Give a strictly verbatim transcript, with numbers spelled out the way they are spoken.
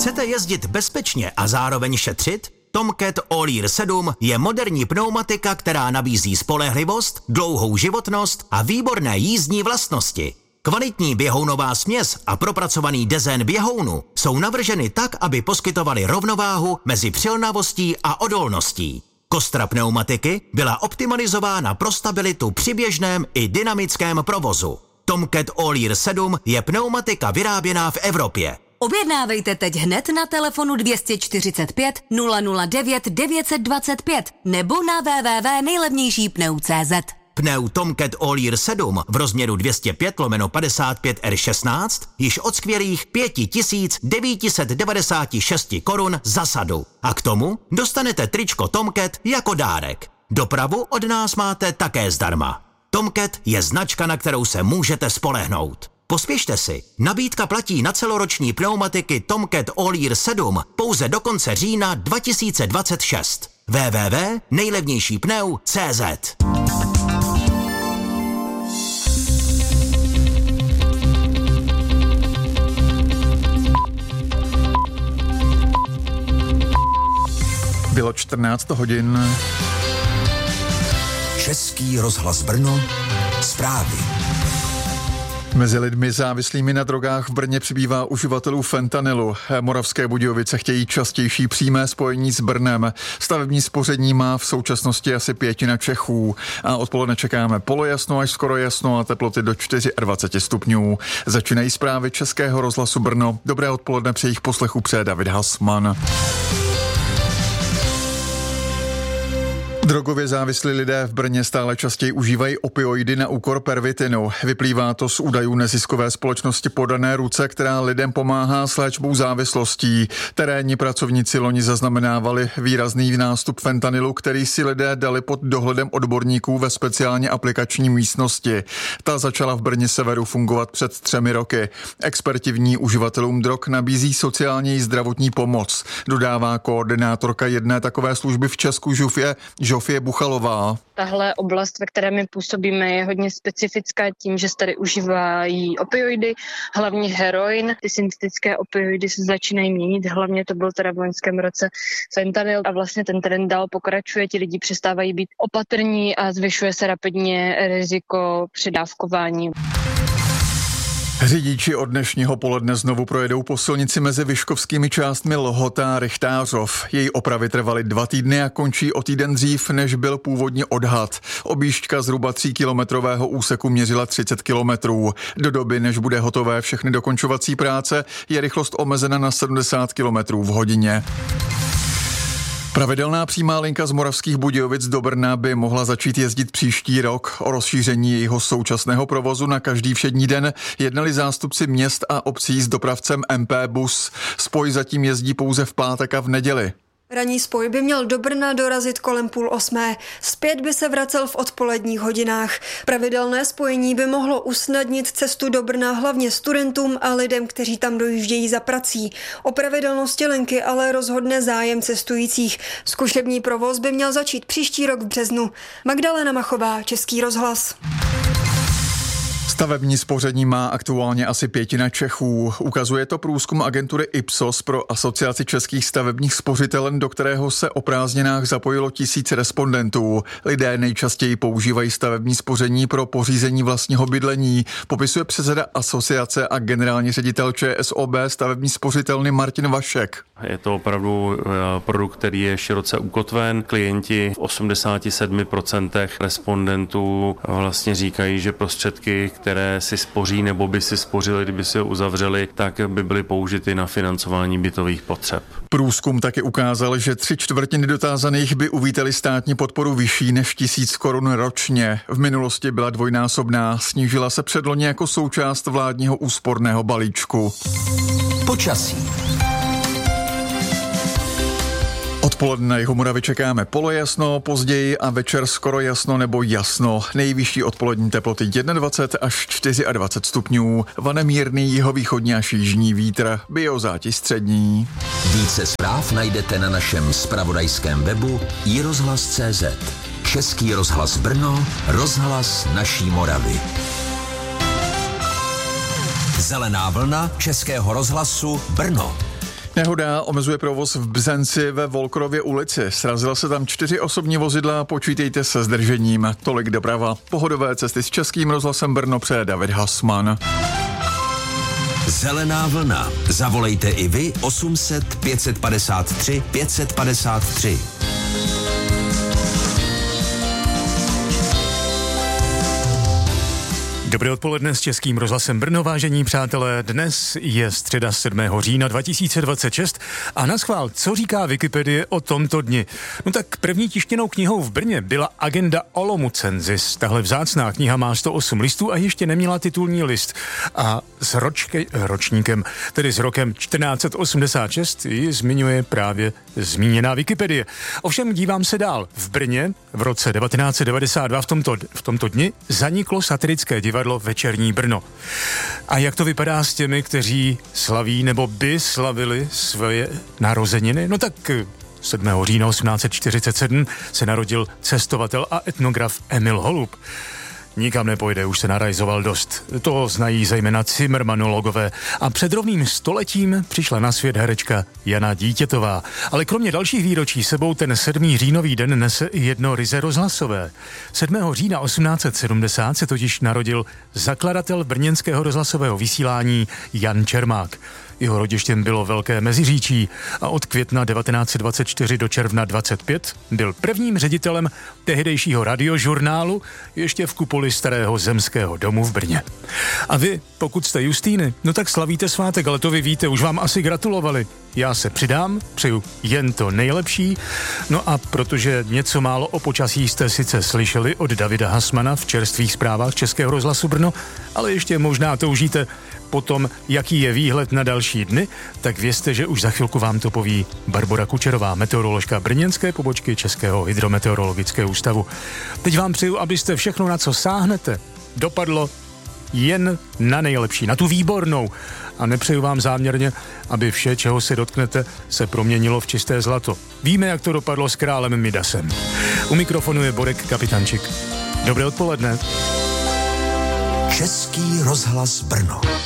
Chcete jezdit bezpečně a zároveň šetřit? Tomcat All-Year sedm je moderní pneumatika, která nabízí spolehlivost, dlouhou životnost a výborné jízdní vlastnosti. Kvalitní běhounová směs a propracovaný dezén běhounu jsou navrženy tak, aby poskytovaly rovnováhu mezi přilnavostí a odolností. Kostra pneumatiky byla optimalizována pro stabilitu při běžném i dynamickém provozu. Tomcat All-Year sedm je pneumatika vyráběná v Evropě. Objednávejte teď hned na telefonu dvě stě čtyřicet pět nula nula devět devět dvacet pět nebo na w w w tečka nejlevnější pneu tečka cé zet. Pneu Tomcat All-Year sedm v rozměru dvě stě pět lomeno padesát pět R šestnáct již od skvělých pět tisíc devět set devadesát šest korun za sadu. A k tomu dostanete tričko Tomcat jako dárek. Dopravu od nás máte také zdarma. Tomcat je značka, na kterou se můžete spolehnout. Pospěšte si, nabídka platí na celoroční pneumatiky Tomcat All-Year sedm pouze do konce října dva tisíce dvacet šest. w w w tečka nejlevnější pneu tečka cé zet. Bylo čtrnáct hodin. Český rozhlas Brno, zprávy. Mezi lidmi závislými na drogách v Brně přibývá uživatelů fentanylu. Moravské Budějovice chtějí častější přímé spojení s Brnem. Stavební spoření má v současnosti asi pětina Čechů. A odpoledne čekáme polojasno až skoro jasno a teploty do dvacet čtyři stupňů. Začínají zprávy Českého rozhlasu Brno. Dobré odpoledne, při jejich poslechu přeje David Hasman. Drogově závislí lidé v Brně stále častěji užívají opioidy na úkor pervitinu. Vyplývá to z údajů neziskové společnosti Podané ruce, která lidem pomáhá s léčbou závislostí. Terénní pracovníci loni zaznamenávali výrazný nástup fentanylu, který si lidé dali pod dohledem odborníků ve speciálně aplikační místnosti. Ta začala v Brně severu fungovat před třemi roky. Experti v ní uživatelům drog nabízí sociální i zdravotní pomoc, dodává koordinátorka jedné takové služby v Česku Žufě, Žofie Buchalová. Tahle oblast, ve které my působíme, je hodně specifická tím, že se tady užívají opioidy, hlavně heroin. Ty syntetické opioidy se začínají měnit, hlavně to byl teda v loňském roce fentanyl a vlastně ten trend dál pokračuje, ti lidi přestávají být opatrní a zvyšuje se rapidně riziko předávkování. Řidiči od dnešního poledne znovu projedou po silnici mezi vyškovskými částmi Lhota a Rychtářov. Její opravy trvaly dva týdny a končí o týden dřív, než byl původně odhad. Objížďka zhruba tříkilometrového úseku měřila třicet kilometrů. Do doby, než bude hotové všechny dokončovací práce, je rychlost omezena na sedmdesát kilometrů v hodině. Pravidelná přímá linka z Moravských Budějovic do Brna by mohla začít jezdit příští rok. O rozšíření jejího současného provozu na každý všední den jednali zástupci měst a obcí s dopravcem M P Bus. Spoj zatím jezdí pouze v pátek a v neděli. Ranní spoj by měl do Brna dorazit kolem půl osmé. Zpět by se vracel v odpoledních hodinách. Pravidelné spojení by mohlo usnadnit cestu do Brna hlavně studentům a lidem, kteří tam dojíždějí za prací. O pravidelnosti linky ale rozhodne zájem cestujících. Zkušební provoz by měl začít příští rok v březnu. Magdalena Machová, Český rozhlas. Stavební spoření má aktuálně asi pětina Čechů. Ukazuje to průzkum agentury Ipsos pro Asociaci českých stavebních spořitelen, do kterého se o prázdninách zapojilo tisíc respondentů. Lidé nejčastěji používají stavební spoření pro pořízení vlastního bydlení, popisuje předseda asociace a generální ředitel ČSOB stavební spořitelny Martin Vašek. Je to opravdu produkt, který je široce ukotven. Klienti v osmdesáti sedmi procentech respondentů vlastně říkají, že prostředky, které si spoří nebo by si spořili, kdyby si ho uzavřeli, tak by byly použity na financování bytových potřeb. Průzkum taky ukázal, že tři čtvrtiny dotázaných by uvítali státní podporu vyšší než tisíc korun ročně. V minulosti byla dvojnásobná, snížila se předloni jako součást vládního úsporného balíčku. Počasí. Odpoledne na jihu Moravy čekáme polojasno, později a večer skoro jasno nebo jasno. Nejvyšší odpolední teploty dvacet jedna až dvacet čtyři stupňů. Vane mírný jihovýchodní až jižní vítr, biozáti střední. Více zpráv najdete na našem zpravodajském webu i rozhlas tečka cé zet. Český rozhlas Brno, rozhlas naší Moravy. Zelená vlna Českého rozhlasu Brno. Nehoda omezuje provoz v Bzenci ve Volkrově ulici. Srazila se tam čtyři osobní vozidla, počítejte se zdržením. Tolik doprava. Pohodové cesty s Českým rozhlasem Brno přeje David Hasman. Zelená vlna. Zavolejte i vy osm set pět padesát tři pět padesát tři. Dobré odpoledne s Českým rozhlasem Brno, vážení přátelé. Dnes je středa sedmého října dva tisíce dvacet šest a naschvál, co říká Wikipedie o tomto dni? No tak první tištěnou knihou v Brně byla Agenda Olomoucensis. Tahle vzácná kniha má sto osm listů a ještě neměla titulní list. A s ročke, ročníkem, tedy s rokem čtrnáct set osmdesát šest, ji zmiňuje právě zmíněná Wikipedie. Ovšem dívám se dál. V Brně v roce devatenáct set devadesát dva v tomto, v tomto dni zaniklo satirické divadlo Večerní Brno. A jak to vypadá s těmi, kteří slaví nebo by slavili svoje narozeniny? No tak sedmého října osmnáct set čtyřicet sedm se narodil cestovatel a etnograf Emil Holub. Nikam nepojde, už se narajzoval dost. To znají zejména cimrmanologové. A před rovným stoletím přišla na svět herečka Jana Dítětová. Ale kromě dalších výročí sebou ten sedmý říjnový den nese i jedno ryze rozhlasové. sedmého října osmnáct set sedmdesát se totiž narodil zakladatel brněnského rozhlasového vysílání Jan Čermák. Jeho rodištěm bylo Velké Meziříčí a od května devatenáct set dvacet čtyři do června dvacet pět byl prvním ředitelem tehdejšího radiožurnálu ještě v kupoli Starého zemského domu v Brně. A vy, pokud jste Justýny, no tak slavíte svátek, ale to vy víte, už vám asi gratulovali. Já se přidám, přeju jen to nejlepší. No a protože něco málo o počasí jste sice slyšeli od Davida Hasmana v čerstvých zprávách Českého rozhlasu Brno, ale ještě možná toužíte potom, jaký je výhled na další dny, tak vězte, že už za chvilku vám to poví Barbora Kučerová, meteoroložka brněnské pobočky Českého hydrometeorologického ústavu. Teď vám přeju, abyste všechno, na co sáhnete, dopadlo jen na nejlepší, na tu výbornou. A nepřeju vám záměrně, aby vše, čeho se dotknete, se proměnilo v čisté zlato. Víme, jak to dopadlo s králem Midasem. U mikrofonu je Borek Kapitančik. Dobré odpoledne. Český rozhlas Brno.